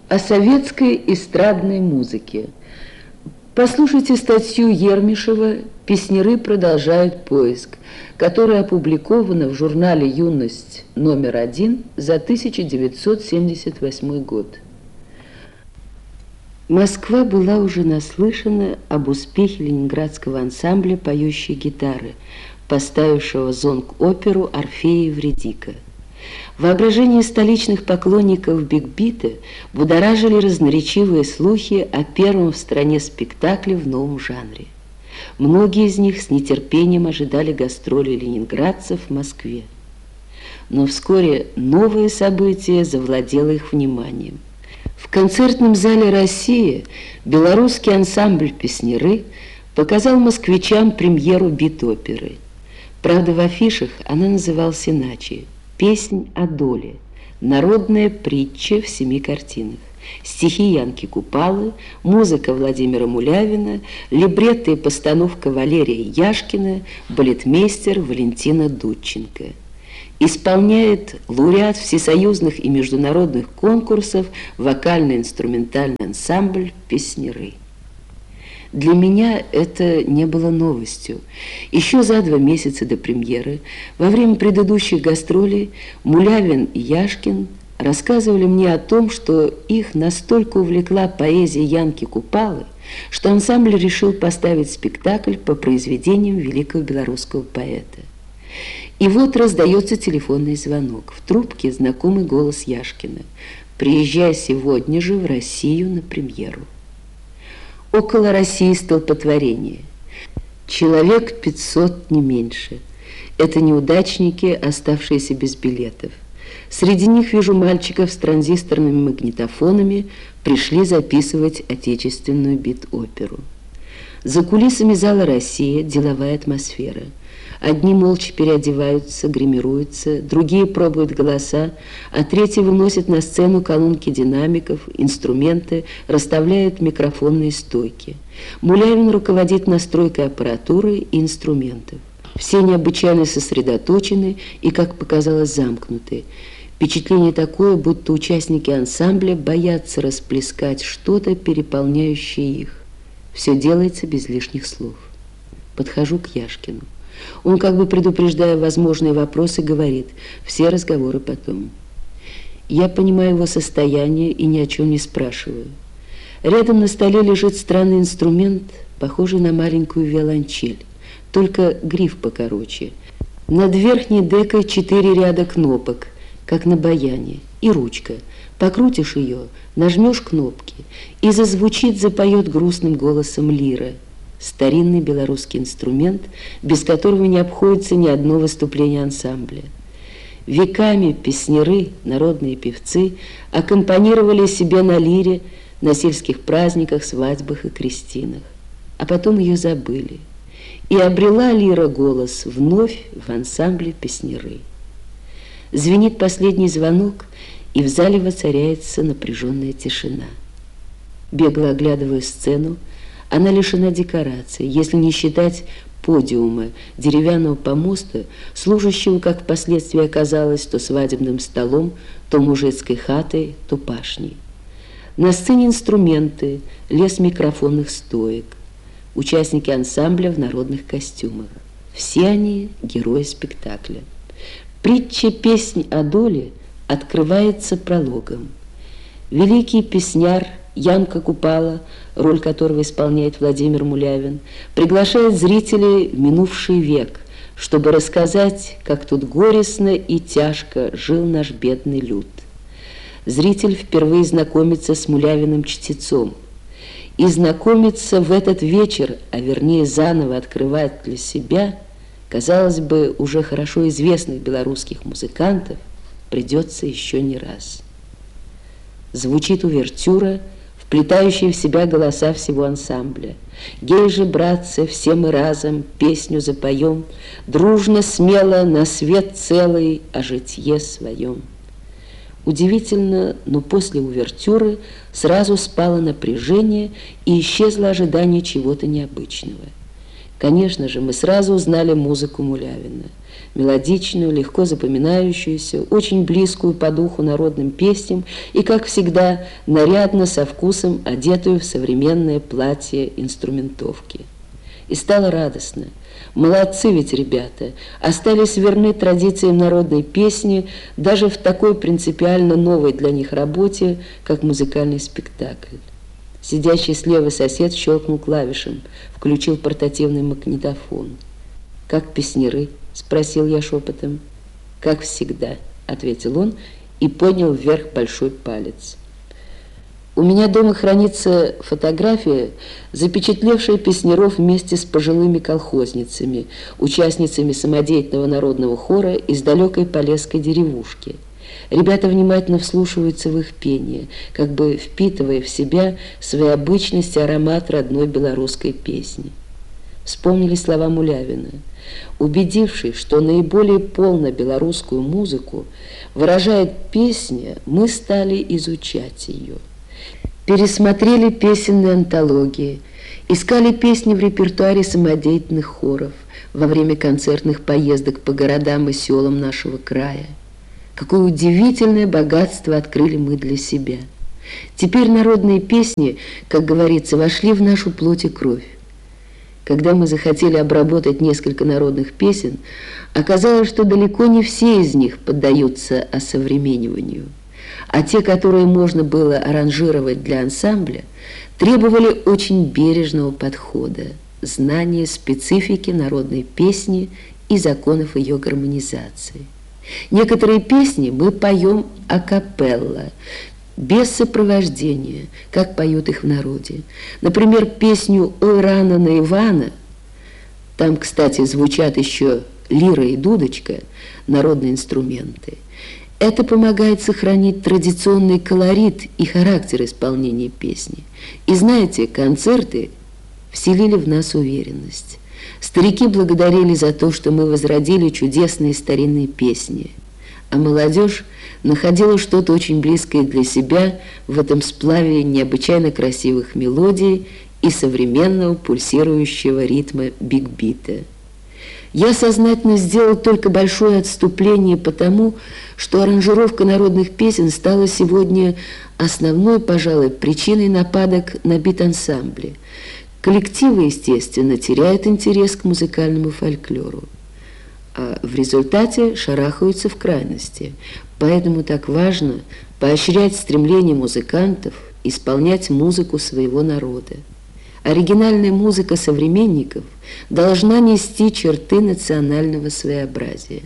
О советской эстрадной музыке. Послушайте статью Ермишева «Песняры продолжают поиск», которая опубликована в журнале «Юность» номер 1 за 1978 год. Москва была уже наслышана об успехе ленинградского ансамбля «Поющие гитары», поставившего зонг-оперу «Орфея и Эвридика». Воображение столичных поклонников биг-бита будоражили разноречивые слухи о первом в стране спектакле в новом жанре. Многие из них с нетерпением ожидали гастроли ленинградцев в Москве. Но вскоре новое событие завладело их вниманием. В концертном зале «Россия» белорусский ансамбль «Песняры» показал москвичам премьеру бит-оперы. Правда, в афишах она называлась иначе – «Песнь о доле», народная притча в 7 картинах. Стихи Янки Купалы, музыка Владимира Мулявина, либретто и постановка Валерия Яшкина, балетмейстер Валентина Дудченко. Исполняет лауреат всесоюзных и международных конкурсов вокально-инструментальный ансамбль «Песняры». Для меня это не было новостью. Еще за 2 месяца до премьеры, во время предыдущих гастролей, Мулявин и Яшкин рассказывали мне о том, что их настолько увлекла поэзия Янки Купалы, что ансамбль решил поставить спектакль по произведениям великого белорусского поэта. И вот раздается телефонный звонок. В трубке знакомый голос Яшкина: «Приезжай сегодня же в Россию на премьеру». Около России столпотворение. Человек 500, не меньше. Это неудачники, оставшиеся без билетов. Среди них вижу мальчиков с транзисторными магнитофонами, пришли записывать отечественную бит-оперу. За кулисами зала «Россия» деловая атмосфера. Одни молча переодеваются, гримируются, другие пробуют голоса, а третьи выносят на сцену колонки динамиков, инструменты, расставляют микрофонные стойки. Мулявин руководит настройкой аппаратуры и инструментов. Все необычайно сосредоточены и, как показалось, замкнуты. Впечатление такое, будто участники ансамбля боятся расплескать что-то, переполняющее их. Все делается без лишних слов. Подхожу к Яшкину. Он, как бы предупреждая возможные вопросы, говорит: «Все разговоры потом». Я понимаю его состояние и ни о чем не спрашиваю. Рядом на столе лежит странный инструмент, похожий на маленькую виолончель, только гриф покороче. Над верхней декой 4 ряда кнопок, как на баяне, и ручка. Покрутишь ее, нажмешь кнопки, и зазвучит, запоет грустным голосом лира. Старинный белорусский инструмент, без которого не обходится ни одно выступление ансамбля. Веками песняры, народные певцы, аккомпанировали себе на лире на сельских праздниках, свадьбах и крестинах. А потом ее забыли. И обрела лира голос вновь в ансамбле «Песняры». Звенит последний звонок, и в зале воцаряется напряженная тишина. Бегло оглядываю сцену. Она лишена декораций, если не считать подиума, деревянного помоста, служащего, как впоследствии оказалось, то свадебным столом, то мужицкой хатой, то пашней. На сцене инструменты, лес микрофонных стоек, участники ансамбля в народных костюмах. Все они герои спектакля. Притча «Песнь о доле» открывается прологом. Великий песняр Янка Купала, роль которого исполняет Владимир Мулявин, приглашает зрителей в минувший век, чтобы рассказать, как тут горестно и тяжко жил наш бедный люд. Зритель впервые знакомится с Мулявиным-чтецом. И знакомиться в этот вечер, а вернее заново открывать для себя, казалось бы, уже хорошо известных белорусских музыкантов, придется еще не раз. Звучит увертюра, вплетающие в себя голоса всего ансамбля. «Гей же, братцы, все мы разом песню запоем, дружно, смело, на свет целый о житье своем». Удивительно, но после увертюры сразу спало напряжение и исчезло ожидание чего-то необычного. Конечно же, мы сразу узнали музыку Мулявина. мелодичную, легко запоминающуюся, очень близкую по духу народным песням и, как всегда, нарядно, со вкусом, одетую в современное платье инструментовки. И стало радостно. Молодцы ведь ребята, остались верны традициям народной песни даже в такой принципиально новой для них работе, как музыкальный спектакль. Сидящий слева сосед щелкнул клавишем, включил портативный магнитофон. «Как песняры?» – спросил я шепотом. «Как всегда», – ответил он и поднял вверх большой палец. У меня дома хранится фотография, запечатлевшая песняров вместе с пожилыми колхозницами, участницами самодеятельного народного хора из далекой полесской деревушки. Ребята внимательно вслушиваются в их пение, как бы впитывая в себя своеобычность и аромат родной белорусской песни. Вспомнили слова Мулявина. Убедившись, что наиболее полно белорусскую музыку выражает песня, мы стали изучать ее. Пересмотрели песенные антологии, искали песни в репертуаре самодеятельных хоров во время концертных поездок по городам и селам нашего края. Какое удивительное богатство открыли мы для себя. Теперь народные песни, как говорится, вошли в нашу плоть и кровь. Когда мы захотели обработать несколько народных песен, оказалось, что далеко не все из них поддаются осовремениванию. А те, которые можно было аранжировать для ансамбля, требовали очень бережного подхода, знания специфики народной песни и законов ее гармонизации. Некоторые песни мы поем акапелла, без сопровождения, как поют их в народе. Например, песню «Ой, рано на Ивана», там, кстати, звучат еще лира и дудочка, народные инструменты. Это помогает сохранить традиционный колорит и характер исполнения песни. И знаете, концерты вселили в нас уверенность. Старики благодарили за то, что мы возродили чудесные старинные песни, а молодежь находила что-то очень близкое для себя в этом сплаве необычайно красивых мелодий и современного пульсирующего ритма биг-бита. Я сознательно сделал только большое отступление потому, что аранжировка народных песен стала сегодня основной, пожалуй, причиной нападок на бит-ансамбли. Коллективы, естественно, теряют интерес к музыкальному фольклору, а в результате шарахаются в крайности. Поэтому так важно поощрять стремление музыкантов исполнять музыку своего народа. Оригинальная музыка современников должна нести черты национального своеобразия.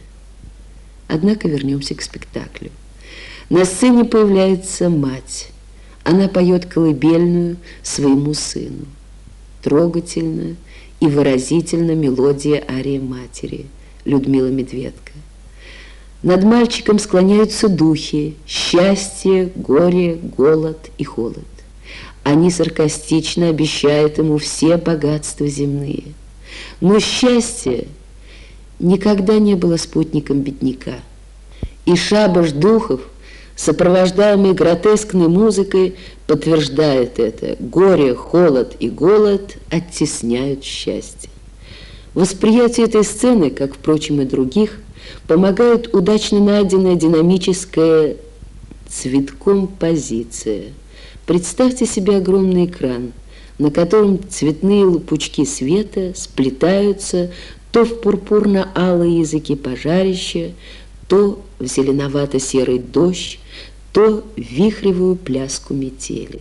Однако вернемся к спектаклю. На сцене появляется мать. Она поет колыбельную своему сыну. Трогательно и выразительно мелодия арии матери Людмила Медведка. Над мальчиком склоняются духи, счастье, горе, голод и холод. Они саркастично обещают ему все богатства земные. Но счастье никогда не было спутником бедняка. И шабаш духов, сопровождаемый гротескной музыкой, подтверждает это. Горе, холод и голод оттесняют счастье. Восприятие этой сцены, как, впрочем, и других, помогает удачно найденная динамическая цветком позиция. Представьте себе огромный экран, на котором цветные лопучки света сплетаются то в пурпурно-алые языки пожарища, то в зеленовато-серый дождь, то в вихревую пляску метели.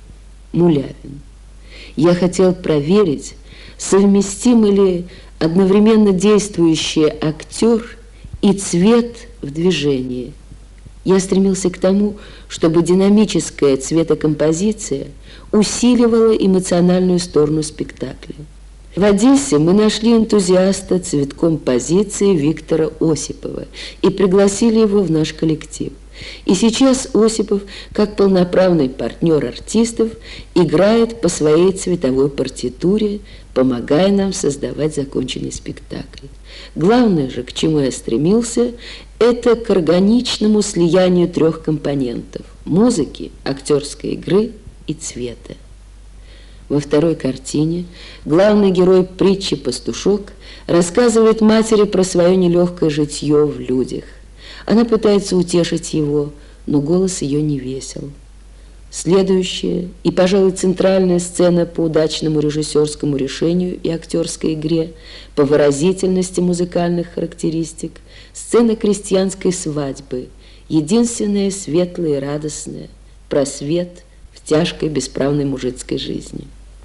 Мулявин. Я хотел проверить, совместимы ли одновременно действующий актер и цвет в движении. Я стремился к тому, чтобы динамическая цветокомпозиция усиливала эмоциональную сторону спектакля. В Одессе мы нашли энтузиаста цветкомпозиции Виктора Осипова и пригласили его в наш коллектив. И сейчас Осипов, как полноправный партнер артистов, играет по своей цветовой партитуре, помогая нам создавать законченный спектакль. Главное же, к чему я стремился, это к органичному слиянию трех компонентов – музыки, актерской игры и цвета. Во второй картине главный герой притчи «Пастушок» рассказывает матери про свое нелегкое житье в людях. Она пытается утешить его, но голос ее не весел. Следующая и, пожалуй, центральная сцена по удачному режиссерскому решению и актерской игре, по выразительности музыкальных характеристик, сцена крестьянской свадьбы, единственная светлая и радостная, про свет в тяжкой бесправной мужицкой жизни.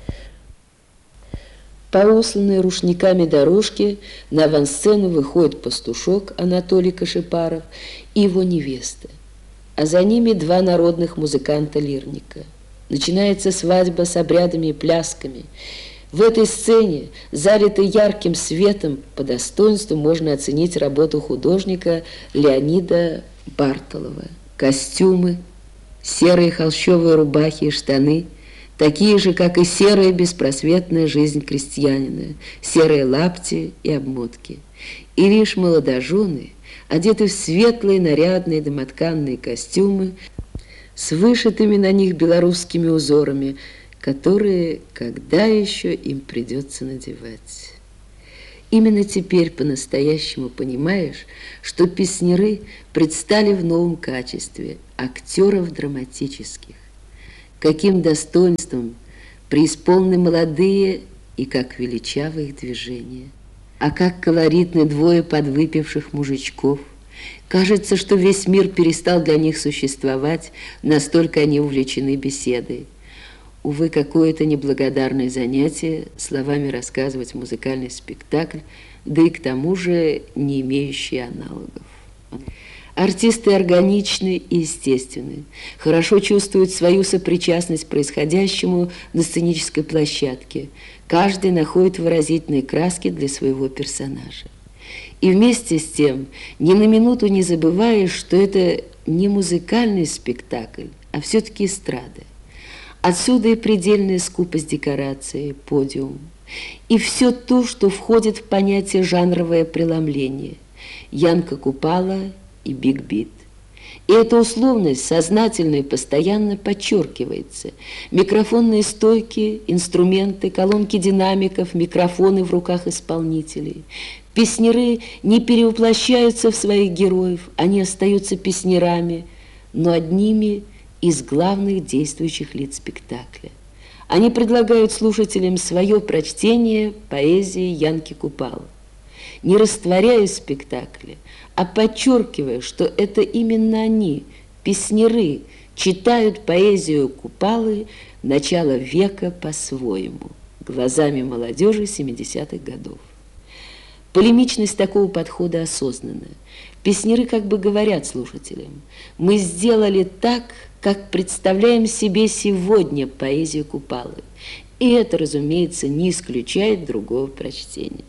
По усланной рушниками дорожке на авансцену выходит пастушок Анатолий Кашипаров и его невеста, а за ними два народных музыканта-лирника. Начинается свадьба с обрядами и плясками. В этой сцене, залитой ярким светом, по достоинству можно оценить работу художника Леонида Бартолова. Костюмы, серые холщовые рубахи и штаны, такие же, как и серая беспросветная жизнь крестьянина, серые лапти и обмотки. И лишь молодожены, одеты в светлые нарядные домотканные костюмы с вышитыми на них белорусскими узорами, которые когда еще им придется надевать. Именно теперь по-настоящему понимаешь, что песняры предстали в новом качестве актеров драматических. Каким достоинством преисполнены молодые и как величавы их движения. А как колоритны двое подвыпивших мужичков. Кажется, что весь мир перестал для них существовать, настолько они увлечены беседой. Увы, какое-то неблагодарное занятие словами рассказывать музыкальный спектакль, да и к тому же не имеющий аналогов. Артисты органичны и естественны, хорошо чувствуют свою сопричастность к происходящему на сценической площадке. Каждый находит выразительные краски для своего персонажа. И вместе с тем, ни на минуту не забываешь, что это не музыкальный спектакль, а все-таки эстрада. Отсюда и предельная скупость декорации, подиум, и все то, что входит в понятие жанровое преломление. Янка Купала и биг-бит. И эта условность сознательно и постоянно подчеркивается. Микрофонные стойки, инструменты, колонки динамиков, микрофоны в руках исполнителей. Песняры не перевоплощаются в своих героев, они остаются песнярами, но одними из главных действующих лиц спектакля. Они предлагают слушателям свое прочтение поэзии Янки Купала, не растворяя спектакля, а подчеркивая, что это именно они, песняры, читают поэзию Купалы начала века по-своему, глазами молодежи 70-х годов. Полемичность такого подхода осознанная. Песняры как бы говорят слушателям: мы сделали так, как представляем себе сегодня поэзию Купалы. И это, разумеется, не исключает другого прочтения.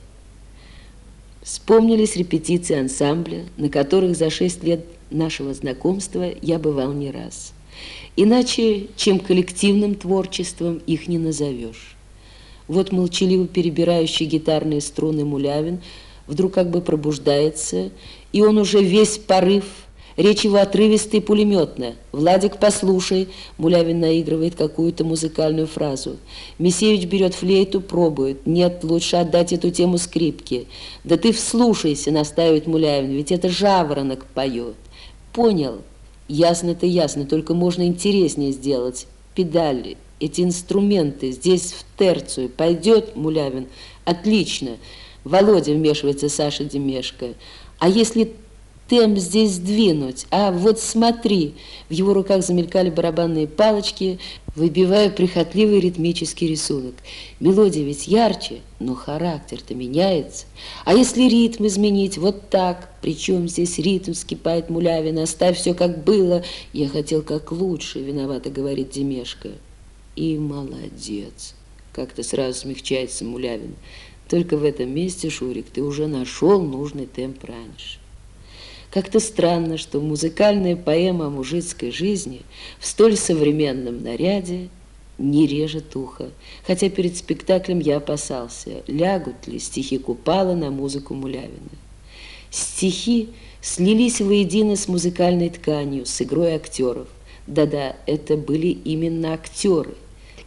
Вспомнились репетиции ансамбля, на которых за 6 лет нашего знакомства я бывал не раз. Иначе, чем коллективным творчеством, их не назовешь. Вот молчаливо перебирающий гитарные струны Мулявин вдруг как бы пробуждается, и он уже весь порыв, речь его отрывистая и пулеметная. «Владик, послушай», Мулявин наигрывает какую-то музыкальную фразу. Мисевич берет флейту, пробует. «Нет, лучше отдать эту тему скрипке». «Да ты вслушайся», настаивает Мулявин, «ведь это жаворонок поет». «Понял, ясно-то ясно, только можно интереснее сделать. Педали, эти инструменты, здесь в терцию. Пойдет?» Мулявин. «Отлично». Володя, вмешивается Саша Демешко. «А если темп здесь сдвинуть? А вот смотри». В его руках замелькали барабанные палочки, выбивая прихотливый ритмический рисунок. Мелодия ведь ярче, но характер-то меняется. А если ритм изменить? Вот так. Причем здесь ритм, вскипает Мулявин. Оставь все как было. Я хотел как лучше, виновато говорит Демешко. И молодец. Как-то сразу смягчается Мулявин. Только в этом месте, Шурик, ты уже нашел нужный темп раньше. Как-то странно, что музыкальная поэма о мужицкой жизни в столь современном наряде не режет ухо. Хотя перед спектаклем я опасался, лягут ли стихи Купала на музыку Мулявина. Стихи слились воедино с музыкальной тканью, с игрой актеров. Да-да, это были именно актеры.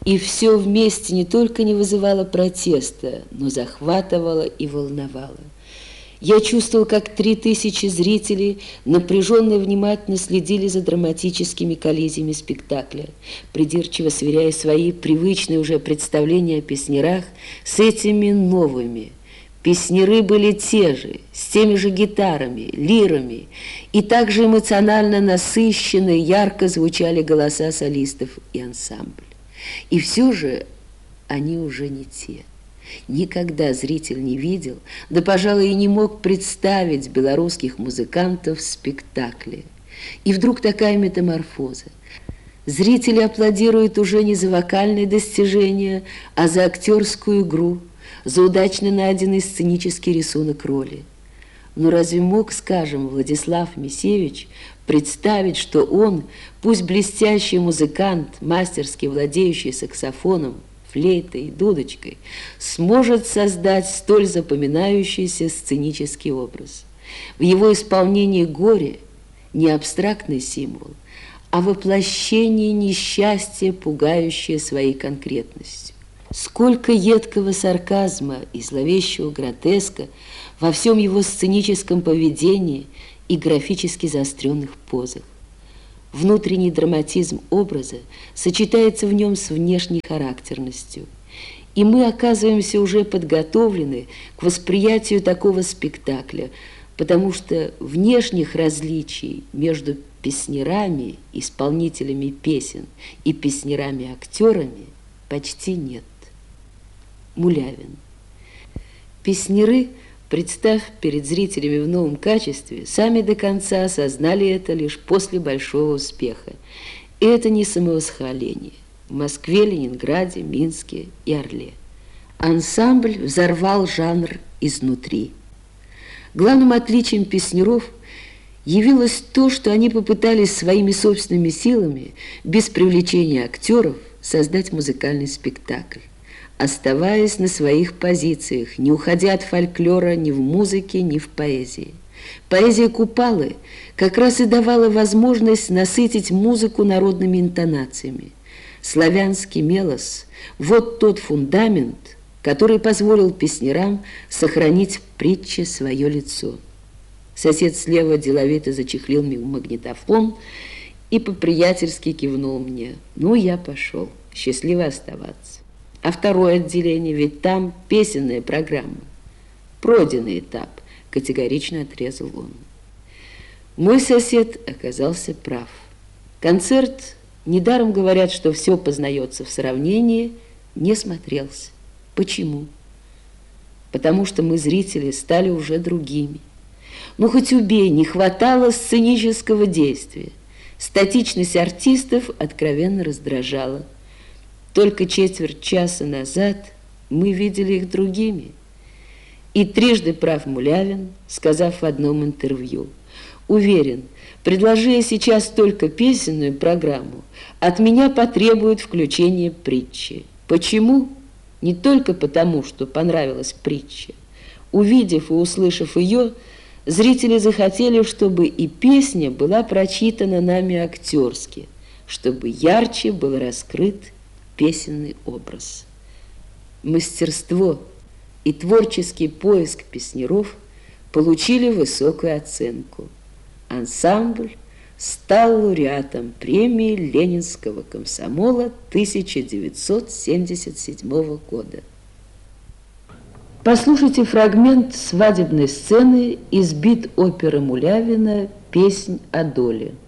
И все вместе не только не вызывало протеста, но захватывало и волновало. Я чувствовал, как 3000 зрителей напряженно и внимательно следили за драматическими коллизиями спектакля, придирчиво сверяя свои привычные уже представления о песнярах с этими новыми. Песняры были те же, с теми же гитарами, лирами, и также эмоционально насыщенно и ярко звучали голоса солистов и ансамбля. И все же они уже не те. Никогда зритель не видел, да, пожалуй, и не мог представить белорусских музыкантов в спектакле. И вдруг такая метаморфоза. Зрители аплодируют уже не за вокальные достижения, а за актерскую игру, за удачно найденный сценический рисунок роли. Но разве мог, скажем, Владислав Мисевич представить, что он, пусть блестящий музыкант, мастерски владеющий саксофоном, флейтой и дудочкой, сможет создать столь запоминающийся сценический образ? В его исполнении горе не абстрактный символ, а воплощение несчастья, пугающее своей конкретностью. Сколько едкого сарказма и зловещего гротеска во всем его сценическом поведении и графически заостренных позах. Внутренний драматизм образа сочетается в нем с внешней характерностью, и мы оказываемся уже подготовлены к восприятию такого спектакля, потому что внешних различий между песнярами, исполнителями песен и песнярами-актерами почти нет. Мулявин. Песняры, представ перед зрителями в новом качестве, сами до конца осознали это лишь после большого успеха. И это не самовосхваление. В Москве, Ленинграде, Минске и Орле. Ансамбль взорвал жанр изнутри. Главным отличием песняров явилось то, что они попытались своими собственными силами, без привлечения актеров, создать музыкальный спектакль, оставаясь на своих позициях, не уходя от фольклора ни в музыке, ни в поэзии. Поэзия Купалы как раз и давала возможность насытить музыку народными интонациями. Славянский мелос – вот тот фундамент, который позволил песнярам сохранить в притче свое лицо. Сосед слева деловито зачехлил магнитофон и по-приятельски кивнул мне. Ну, я пошел. Счастливо оставаться. А второе отделение, ведь там песенная программа. Пройденный этап, категорично отрезал он. Мой сосед оказался прав. Концерт, недаром говорят, что все познается в сравнении, не смотрелся. Почему? Потому что мы, зрители, стали уже другими. Ну, хоть убей, не хватало сценического действия. Статичность артистов откровенно раздражала. Только четверть часа назад мы видели их другими. И трижды прав Мулявин, сказав в одном интервью: уверен, предложи я сейчас только песенную программу, от меня потребуют включения притчи. Почему? Не только потому, что понравилась притча. Увидев и услышав ее, зрители захотели, чтобы и песня была прочитана нами актерски, чтобы ярче был раскрыт песенный образ. Мастерство и творческий поиск песняров получили высокую оценку. Ансамбль стал лауреатом премии Ленинского комсомола 1977 года. Послушайте фрагмент свадебной сцены из бит оперы Мулявина «Песнь о доле».